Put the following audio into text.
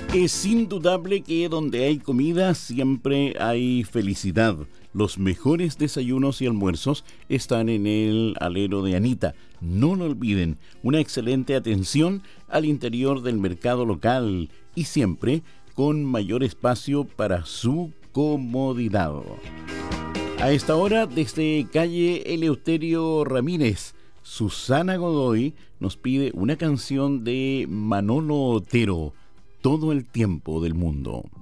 Es indudable que donde hay comida siempre hay felicidad. Los mejores desayunos y almuerzos están en el alero de Anita. No lo olviden, una excelente atención al interior del mercado local y siempre con mayor espacio para su comodidad. A esta hora, desde calle Eleuterio Ramírez, Susana Godoy nos pide una canción de Manolo Otero, Todo el tiempo del mundo.